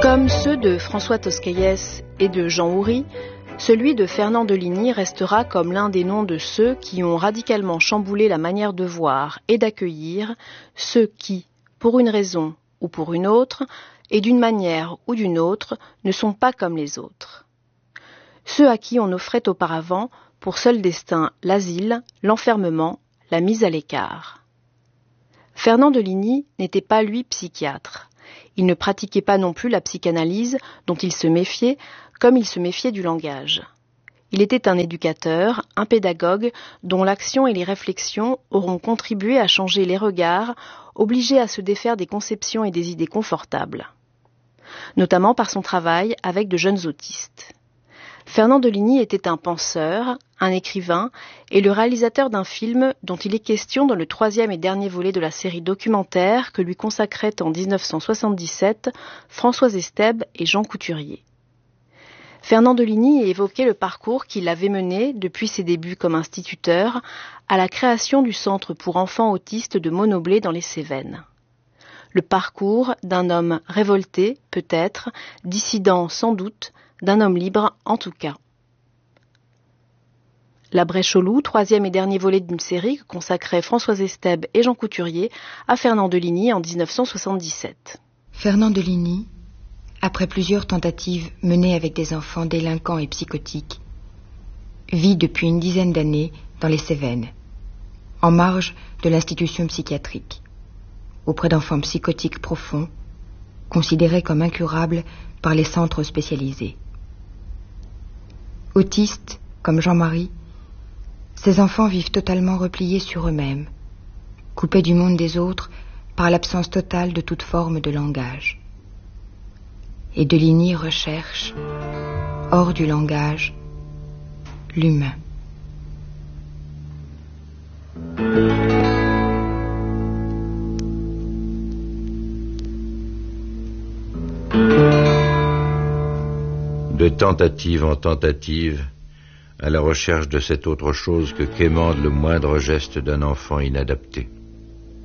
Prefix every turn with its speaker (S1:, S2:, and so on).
S1: Comme ceux de François Toscaïès et de Jean Houry, celui de Fernand Deligny restera comme l'un des noms de ceux qui ont radicalement chamboulé la manière de voir et d'accueillir ceux qui, pour une raison ou pour une autre, et d'une manière ou d'une autre, ne sont pas comme les autres. Ceux à qui on offrait auparavant, pour seul destin, l'asile, l'enfermement, la mise à l'écart. Fernand Deligny n'était pas, lui, psychiatre. Il ne pratiquait pas non plus la psychanalyse, dont il se méfiait, comme il se méfiait du langage. Il était un éducateur, un pédagogue, dont l'action et les réflexions auront contribué à changer les regards, obligés à se défaire des conceptions et des idées confortables. Notamment par son travail avec de jeunes autistes. Fernand Deligny était un penseur, un écrivain et le réalisateur d'un film dont il est question dans le 3e et dernier volet de la série documentaire que lui consacraient en 1977 Françoise Estèbe et Jean Couturier. Fernand Deligny évoquait le parcours qui l'avait mené, depuis ses débuts comme instituteur, à la création du Centre pour enfants autistes de Monoblet dans les Cévennes. Le parcours d'un homme révolté, peut-être, dissident sans doute, d'un homme libre en tout cas. La Brèche au loup, 3e et dernier volet d'une série que consacraient Françoise Estèbe et Jean Couturier à Fernand Deligny en 1977.
S2: Fernand Deligny, après plusieurs tentatives menées avec des enfants délinquants et psychotiques, vit depuis une dizaine d'années dans les Cévennes, en marge de l'institution psychiatrique, auprès d'enfants psychotiques profonds, considérés comme incurables par les centres spécialisés. Autistes, comme Jean-Marie, ces enfants vivent totalement repliés sur eux-mêmes, coupés du monde des autres par l'absence totale de toute forme de langage. Et Deligny recherche, hors du langage, l'humain.
S3: De tentative en tentative, à la recherche de cette autre chose que quémande le moindre geste d'un enfant inadapté.